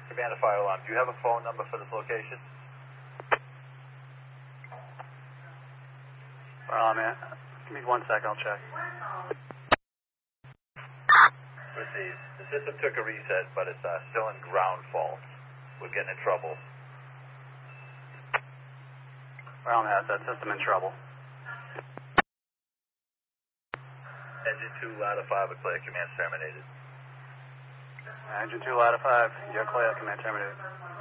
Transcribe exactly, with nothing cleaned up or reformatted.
Commander Fire Alarm, do you have a phone number for this location? Well, man, give me one sec, I'll check. Receive. The system took a reset, but it's uh, still in ground fault. We're getting in trouble. Well, man, that system in trouble. Engine two, ladder five, are clear. Command terminated. Engine two, ladder five, you're clear. Command terminated.